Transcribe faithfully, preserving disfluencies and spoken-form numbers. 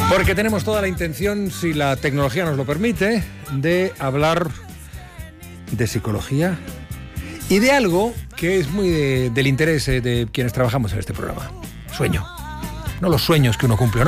Porque tenemos toda la intención, si la tecnología nos lo permite, de hablar de psicología y de algo que es muy de, del interés de quienes trabajamos en este programa. Sueño. No los sueños que uno cumple, no